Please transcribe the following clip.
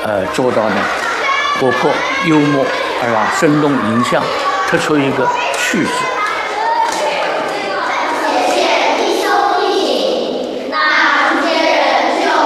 做到呢活泼幽默，生动形象，突出一个趣旨。